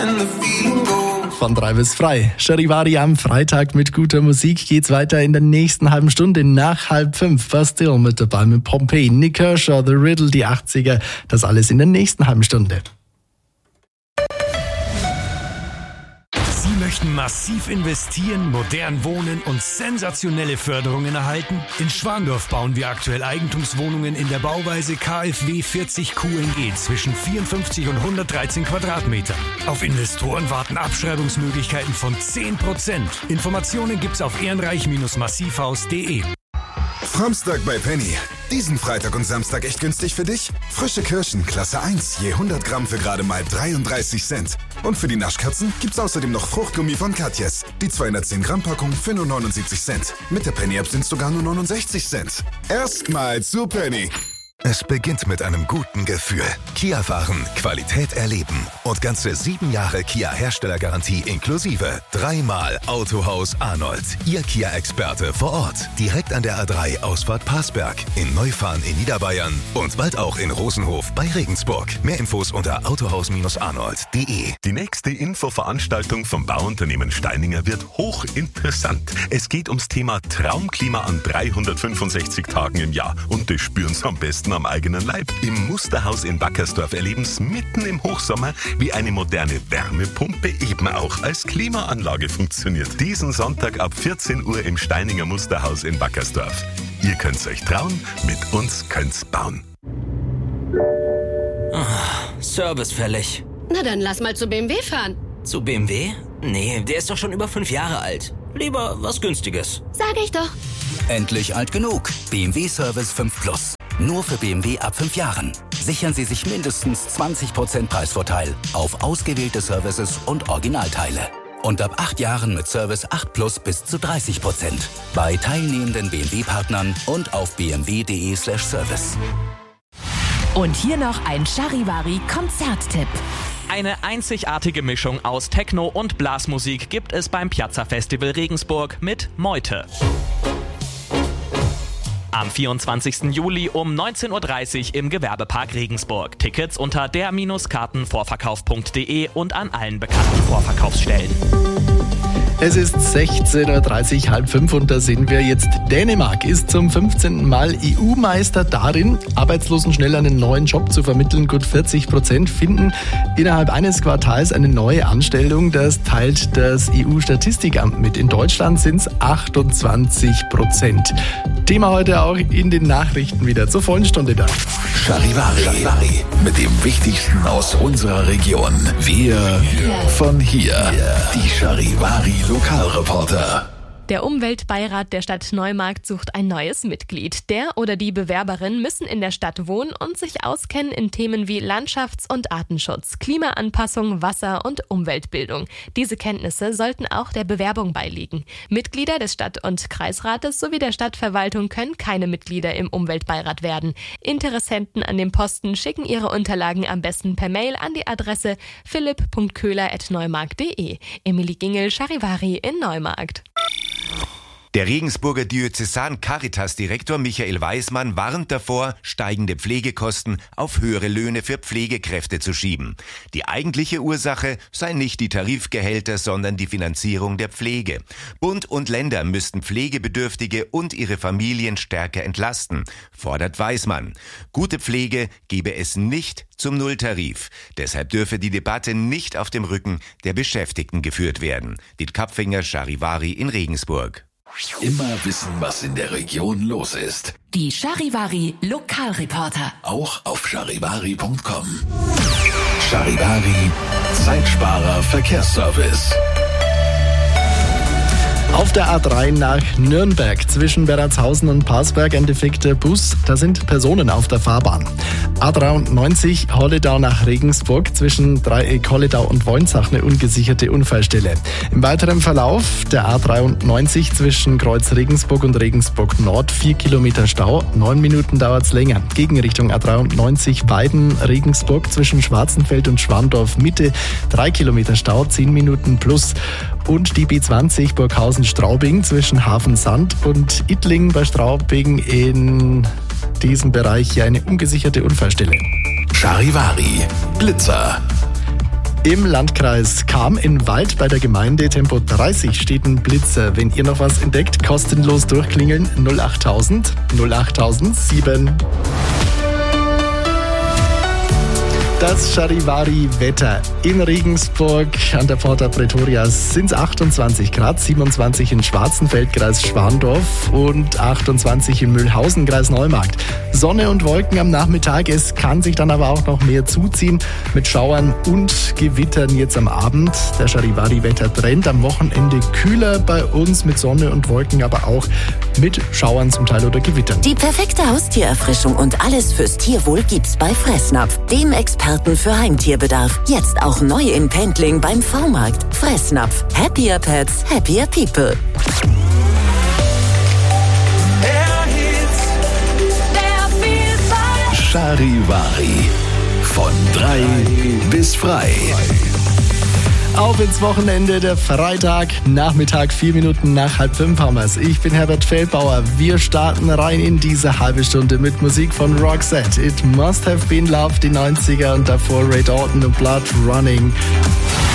Von 3 bis frei. Charivari am Freitag mit guter Musik geht's weiter in der nächsten halben Stunde nach 4:30. Bastille mit dabei mit Pompeii, Nick Kershaw, The Riddle, die 80er. Das alles in der nächsten halben Stunde. Sie möchten massiv investieren, modern wohnen und sensationelle Förderungen erhalten? In Schwandorf bauen wir aktuell Eigentumswohnungen in der Bauweise KfW 40 QNG zwischen 54 und 113 Quadratmetern. Auf Investoren warten Abschreibungsmöglichkeiten von 10%. Informationen gibt's auf ehrenreich-massivhaus.de. Samstag bei Penny. Diesen Freitag und Samstag echt günstig für dich? Frische Kirschen, Klasse 1, je 100 Gramm für gerade mal 33 Cent. Und für die Naschkatzen gibt's außerdem noch Fruchtgummi von Katjes. Die 210 Gramm Packung für nur 79 Cent. Mit der Penny-App sind's sogar nur 69 Cent. Erstmal zu Penny. Es beginnt mit einem guten Gefühl. Kia fahren, Qualität erleben und ganze 7 Jahre Kia-Herstellergarantie inklusive. 3-mal Autohaus Arnold. Ihr Kia-Experte vor Ort. Direkt an der A3 Ausfahrt Parsberg. In Neufahren in Niederbayern. Und bald auch in Rosenhof bei Regensburg. Mehr Infos unter autohaus-arnold.de. Die nächste Infoveranstaltung vom Bauunternehmen Steininger wird hochinteressant. Es geht ums Thema Traumklima an 365 Tagen im Jahr. Und das spüren Sie am besten am eigenen Leib. Im Musterhaus in Wackersdorf erleben Sie mitten im Hochsommer, wie eine moderne Wärmepumpe eben auch als Klimaanlage funktioniert. Diesen Sonntag ab 14 Uhr im Steininger Musterhaus in Wackersdorf. Ihr könnt's euch trauen, mit uns könnt's bauen. Service fällig. Na dann lass mal zu BMW fahren. Zu BMW? Nee, der ist doch schon über 5 Jahre alt. Lieber was Günstiges. Sag ich doch. Endlich alt genug. BMW Service 5 Plus. Nur für BMW ab 5 Jahren. Sichern Sie sich mindestens 20% Preisvorteil auf ausgewählte Services und Originalteile. Und ab 8 Jahren mit Service 8 Plus bis zu 30%. Bei teilnehmenden BMW-Partnern und auf bmw.de/service. Und hier noch ein Charivari-Konzerttipp. Eine einzigartige Mischung aus Techno und Blasmusik gibt es beim Piazza Festival Regensburg mit Meute. Am 24. Juli um 19:30 Uhr im Gewerbepark Regensburg. Tickets unter der-kartenvorverkauf.de und an allen bekannten Vorverkaufsstellen. Es ist 16:30 Uhr, 4:30 und da sind wir jetzt. Dänemark ist zum 15. Mal EU-Meister darin, Arbeitslosen schnell einen neuen Job zu vermitteln. Gut 40% finden innerhalb eines Quartals eine neue Anstellung. Das teilt das EU-Statistikamt mit. In Deutschland sind es 28%. Thema heute auch in den Nachrichten wieder zur vollen Stunde da. Charivari mit dem Wichtigsten aus unserer Region. Wir von hier. Die Charivari Lokalreporter. Der Umweltbeirat der Stadt Neumarkt sucht ein neues Mitglied. Der oder die Bewerberin müssen in der Stadt wohnen und sich auskennen in Themen wie Landschafts- und Artenschutz, Klimaanpassung, Wasser- und Umweltbildung. Diese Kenntnisse sollten auch der Bewerbung beiliegen. Mitglieder des Stadt- und Kreisrates sowie der Stadtverwaltung können keine Mitglieder im Umweltbeirat werden. Interessenten an dem Posten schicken ihre Unterlagen am besten per Mail an die Adresse philipp.köhler@neumarkt.de. Emilie Gingel, Charivari in Neumarkt. Der Regensburger Diözesan-Caritas-Direktor Michael Weismann warnt davor, steigende Pflegekosten auf höhere Löhne für Pflegekräfte zu schieben. Die eigentliche Ursache sei nicht die Tarifgehälter, sondern die Finanzierung der Pflege. Bund und Länder müssten Pflegebedürftige und ihre Familien stärker entlasten, fordert Weismann. Gute Pflege gebe es nicht zum Nulltarif. Deshalb dürfe die Debatte nicht auf dem Rücken der Beschäftigten geführt werden. Diet Kapfinger, Charivari in Regensburg. Immer wissen, was in der Region los ist. Die Charivari Lokalreporter. Auch auf charivari.com. Charivari, Zeitsparer Verkehrsservice. Auf der A3 nach Nürnberg zwischen Beratshausen und Parsberg ein defekter Bus. Da sind Personen auf der Fahrbahn. A93 Holledau nach Regensburg zwischen Dreieck Holledau und Woinzach eine ungesicherte Unfallstelle. Im weiteren Verlauf der A93 zwischen Kreuz Regensburg und Regensburg Nord 4 Kilometer Stau. 9 Minuten dauert's länger. Gegenrichtung A93 Weiden Regensburg zwischen Schwarzenfeld und Schwandorf Mitte 3 Kilometer Stau, 10 Minuten plus. Und die B20 Burghausen-Straubing zwischen Hafensand und Ittling bei Straubing in diesem Bereich hier eine ungesicherte Unfallstelle. Charivari, Blitzer. Im Landkreis Cham in Wald bei der Gemeinde Tempo 30 steht ein Blitzer. Wenn ihr noch was entdeckt, kostenlos durchklingeln 08000 08007. Das Charivari-Wetter in Regensburg an der Porta Pretoria sind es 28 Grad, 27 in Schwarzenfeld, Kreis Schwandorf und 28 in Mühlhausen, Kreis Neumarkt. Sonne und Wolken am Nachmittag, es kann sich dann aber auch noch mehr zuziehen mit Schauern und Gewittern jetzt am Abend. Der Charivari-Wetter-Trend am Wochenende kühler bei uns mit Sonne und Wolken, aber auch mit Schauern zum Teil oder Gewittern. Die perfekte Haustiererfrischung und alles fürs Tierwohl gibt's bei Fressnapf, dem Experten für Heimtierbedarf. Jetzt auch neu in Pendling beim V-Markt. Fressnapf. Happier Pets, happier people. Charivari. Von 3 bis frei. Auf ins Wochenende, der Freitag, Nachmittag, 4 Minuten nach 4:30 haben wir's. Ich bin Herbert Feldbauer. Wir starten rein in diese halbe Stunde mit Musik von Roxette. It Must Have Been Love, die 90er und davor Ray Dalton und Blood Running.